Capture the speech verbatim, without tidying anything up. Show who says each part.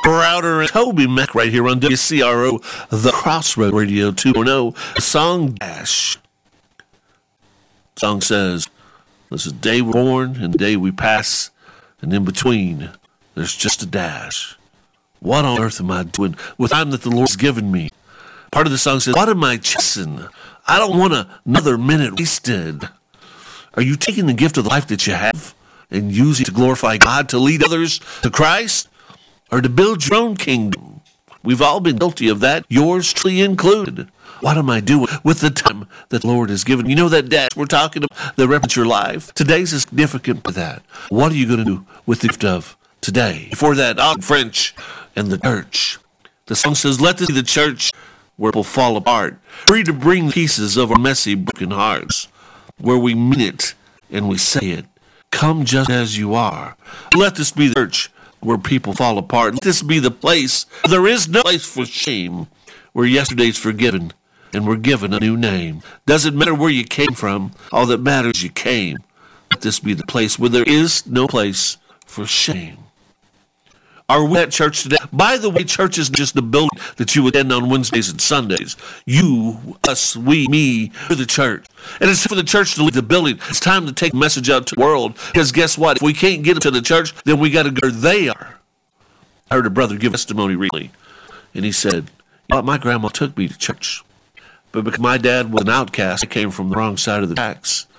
Speaker 1: Browder and Toby Mac right here on W C R O, the Crossroad Radio two point oh. Song Dash. The song says, this is the day we're born and the day we pass, and in between, there's just a dash. What on earth am I doing with the time that the Lord's given me? Part of the song says, what am I chasing? I don't want another minute wasted. Are you taking the gift of life that you have and using it to glorify God, to lead others to Christ, or to build your own kingdom? We've all been guilty of that, yours truly included. What am I doing with the time that the Lord has given? You know that dash we're talking about that represents your life? Today's is significant for that. What are you going to do with the gift of today? Before that, on French and the church. The song says, let this be the church where people fall apart, free to bring the pieces of our messy, broken hearts, where we mean it and we say it. Come just as you are. Let this be the church where people fall apart. Let this be the place. There is no place for shame, where yesterday's forgiven and we're given a new name. Doesn't matter where you came from. All that matters is you came. Let this be the place where there is no place for shame. Are we at church today? By the way, church is just a building that you attend on Wednesdays and Sundays. You, us, we, me, we're the church. And it's for the church to leave the building. It's time to take the message out to the world. Because guess what? If we can't get to the church, then we got to go where they are. I heard a brother give testimony recently. And he said, you know, my grandma took me to church. But because my dad was an outcast, I came from the wrong side of the tracks.